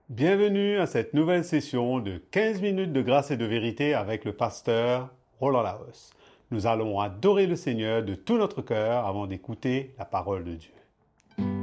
Bienvenue à cette nouvelle session de 15 minutes de grâce et de vérité avec le pasteur Roland Laos. Nous allons adorer le Seigneur de tout notre cœur avant d'écouter la parole de Dieu.